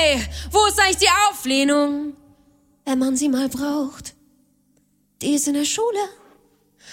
Hey, wo ist eigentlich die Auflehnung, wenn man sie mal braucht? Die ist in der Schule